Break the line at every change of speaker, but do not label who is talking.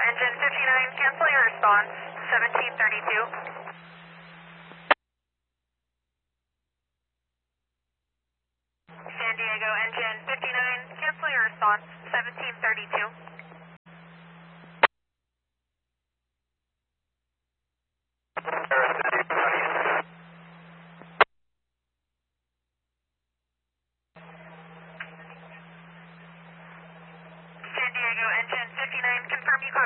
engine 59, cancel your response, 1732. San Diego, engine 59, cancel your response, 1732. San Diego, engine 59, confirm you